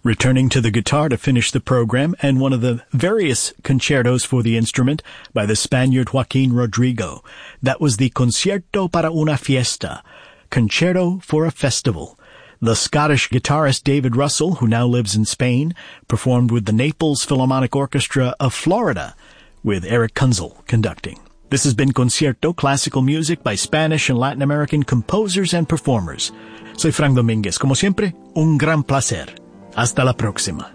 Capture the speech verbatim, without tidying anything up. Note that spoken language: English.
Returning to the guitar to finish the program, and one of the various concertos for the instrument by the Spaniard Joaquin Rodrigo. That was the Concierto para una Fiesta, Concerto for a Festival. The Scottish guitarist David Russell, who now lives in Spain, performed with the Naples Philharmonic Orchestra of Florida, with Eric Kunzel conducting. This has been Concierto, classical music by Spanish and Latin American composers and performers. Soy Frank Domínguez. Como siempre, un gran placer. Hasta la próxima.